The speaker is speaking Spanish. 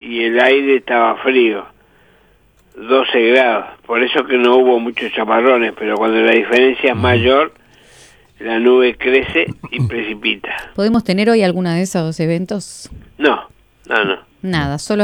y el aire estaba frío, 12 grados. Por eso que no hubo muchos chaparrones, pero cuando la diferencia es mayor, la nube crece y precipita. ¿Podemos tener hoy alguno de esos eventos? No. Nada, solo